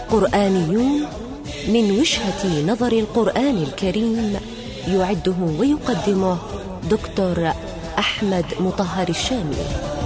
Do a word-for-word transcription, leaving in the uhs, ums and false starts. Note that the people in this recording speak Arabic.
قرآنيون من وجهة نظر القرآن الكريم، يعده ويقدمه دكتور أحمد مطهر الشامي.